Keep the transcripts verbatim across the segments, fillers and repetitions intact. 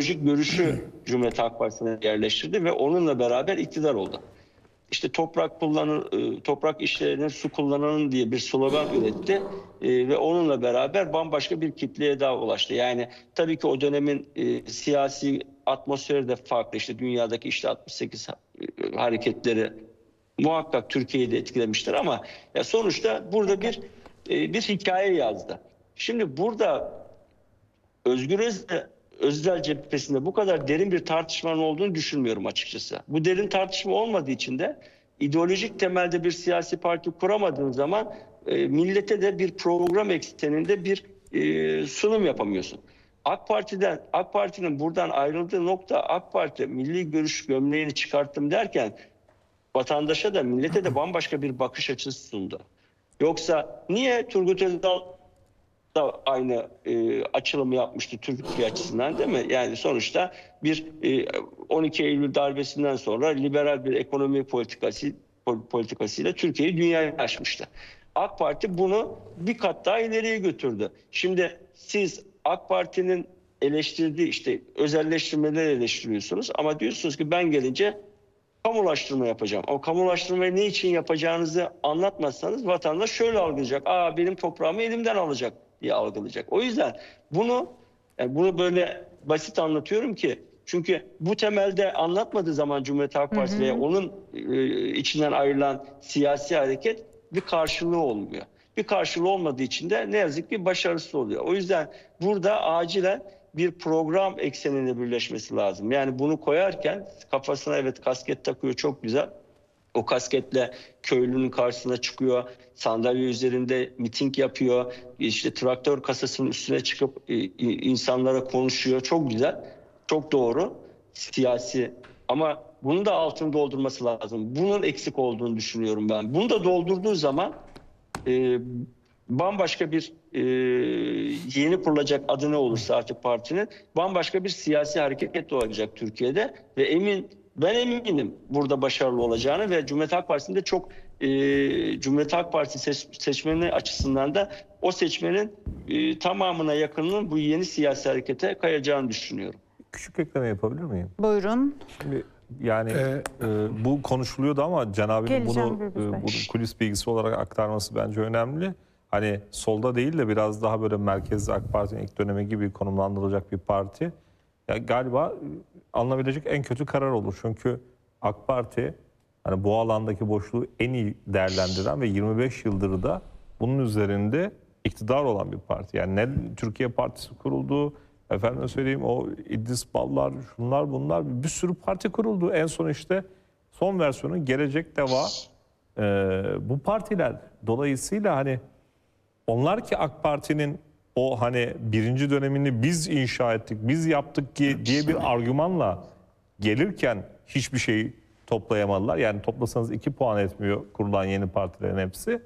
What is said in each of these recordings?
ideolojik görüşü Cumhuriyet Halk Partisi'ne yerleştirdi ve onunla beraber iktidar oldu. İşte toprak kullanır, toprak işlerinin su kullananın diye bir slogan üretti e, ve onunla beraber bambaşka bir kitleye daha ulaştı. Yani tabii ki o dönemin e, siyasi atmosferi de farklı. İşte dünyadaki işte altmış sekiz hareketleri muhakkak Türkiye'yi de etkilemiştir ama ya sonuçta burada bir e, bir hikaye yazdı. Şimdi burada Özgür Özel, Özel cephesinde bu kadar derin bir tartışmanın olduğunu düşünmüyorum açıkçası. Bu derin tartışma olmadığı için de ideolojik temelde bir siyasi parti kuramadığın zaman e, millete de bir program ekseninde bir e, sunum yapamıyorsun. AK Parti'den AK Parti'nin buradan ayrıldığı nokta, AK Parti milli görüş gömleğini çıkarttım derken vatandaşa da millete de bambaşka bir bakış açısı sundu. Yoksa niye Turgut Özal da aynı e, açılımı yapmıştı Türkiye açısından, değil mi? Yani sonuçta bir e, on iki Eylül darbesinden sonra liberal bir ekonomi politikası politikasıyla Türkiye'yi dünyaya açmıştı. AK Parti bunu bir kat daha ileriye götürdü. Şimdi siz AK Parti'nin eleştirdiği işte özelleştirmeleri eleştiriyorsunuz ama diyorsunuz ki ben gelince kamulaştırma yapacağım. O kamulaştırmayı ne için yapacağınızı anlatmazsanız vatandaş şöyle algılayacak. Aa, benim toprağımı elimden alacak diye algılayacak. O yüzden bunu yani bunu böyle basit anlatıyorum ki çünkü bu temelde anlatmadığı zaman Cumhuriyet Halk Partisi ve onun e, içinden ayrılan siyasi hareket bir karşılığı olmuyor. Bir karşılığı olmadığı için de ne yazık ki başarısız oluyor. O yüzden burada acilen bir program ekseninde birleşmesi lazım. Yani bunu koyarken kafasına evet kasket takıyor, çok güzel. O kasketle köylünün karşısına çıkıyor, sandalye üzerinde miting yapıyor, işte traktör kasasının üstüne çıkıp insanlara konuşuyor. Çok güzel, çok doğru, siyasi. Ama bunu da altını doldurması lazım. Bunun eksik olduğunu düşünüyorum ben. Bunu da doldurduğu zaman e, bambaşka bir e, yeni kurulacak adı ne olursa artık partinin bambaşka bir siyasi hareket doğacak Türkiye'de ve emin ben eminim burada başarılı olacağını ve Cumhuriyet Halk Partisi'nde çok e, Cumhuriyet Halk Partisi seç, seçmeni açısından da o seçmenin e, tamamına yakınının bu yeni siyasi harekete kayacağını düşünüyorum. Küçük ekleme yapabilir miyim? Buyurun. Şimdi yani ee, e, bu konuşuluyordu ama Cenab-ı bunu, e, bunu kulis bilgisi olarak aktarması bence önemli. Hani solda değil de biraz daha böyle merkezde AK Parti'nin ilk dönemi gibi konumlandırılacak bir parti. Ya galiba alınabilecek en kötü karar olur. Çünkü AK Parti hani bu alandaki boşluğu en iyi değerlendiren ve yirmi beş yıldır da bunun üzerinde iktidar olan bir parti. Yani ne Türkiye Partisi kuruldu, efendim söyleyeyim o İdris Ballar, şunlar bunlar bir sürü parti kuruldu. En son işte son versiyonu Gelecek Deva. Ee, bu partiler dolayısıyla hani onlar ki AK Parti'nin o hani birinci dönemini biz inşa ettik, biz yaptık ki diye bir argümanla gelirken hiçbir şey toplayamadılar. Yani toplasanız iki puan etmiyor kurulan yeni partilerin hepsi.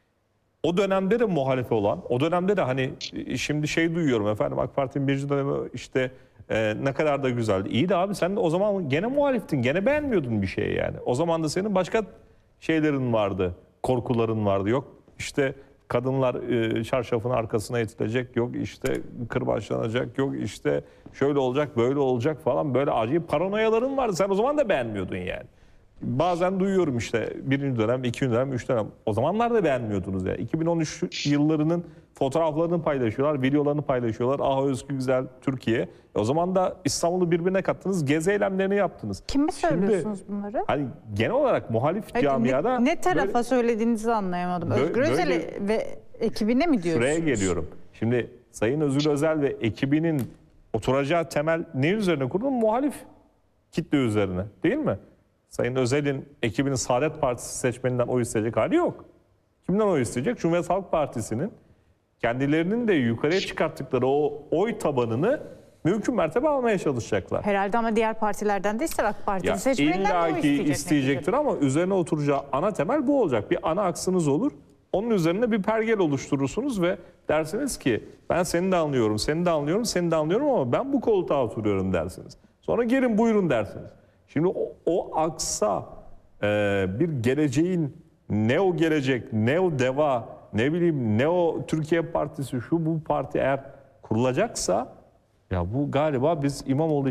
O dönemde de muhalife olan, o dönemde de hani şimdi şey duyuyorum efendim AK Parti'nin birinci dönemi işte e, ne kadar da güzeldi. İyi de abi sen de o zaman gene muhaliftin, gene beğenmiyordun bir şeyi yani. O zaman da senin başka şeylerin vardı, korkuların vardı. Yok işte kadınlar e, çarşafın arkasına itilecek, yok işte kırbaçlanacak, yok işte şöyle olacak, böyle olacak falan böyle acayip paranoyaların vardı. Sen o zaman da beğenmiyordun yani. Bazen duyuyorum işte birinci dönem, ikinci dönem, üç dönem. O zamanlar da beğenmiyordunuz ya. iki bin on üç yıllarının fotoğraflarını paylaşıyorlar, videolarını paylaşıyorlar. Ah Özgür Güzel Türkiye. E o zaman da İstanbul'u birbirine kattınız, gezi eylemlerini yaptınız. Kime söylüyorsunuz Şimdi, bunları? Hani genel olarak muhalif Hayır, camiada... Ne, ne tarafa böyle, söylediğinizi anlayamadım. Böyle, Özgür Özel ve ekibine mi diyorsunuz? Şuraya geliyorum. Şimdi Sayın Özgür Özel ve ekibinin oturacağı temel ne üzerine kurulu? Muhalif kitle üzerine değil mi? Sayın Özel'in ekibinin Saadet Partisi seçmeninden oy isteyecek hali yok. Kimden oy isteyecek? Cumhuriyet Halk Partisi'nin kendilerinin de yukarıya çıkarttıkları o oy tabanını mümkün mertebe almaya çalışacaklar. Herhalde ama diğer partilerden de ister AK Parti'nin seçmeninden de oy isteyecek. isteyecektir ama üzerine oturacağı ana temel bu olacak. Bir ana aksınız olur. Onun üzerine bir pergel oluşturursunuz ve dersiniz ki ben seni de anlıyorum, seni de anlıyorum, seni de anlıyorum ama ben bu koltuğa oturuyorum dersiniz. Sonra gelin buyurun dersiniz. Şimdi o, o aksa e, bir geleceğin ne o gelecek, ne o deva, ne bileyim ne o Türkiye Partisi, şu bu parti eğer kurulacaksa ya bu galiba biz İmamoğlu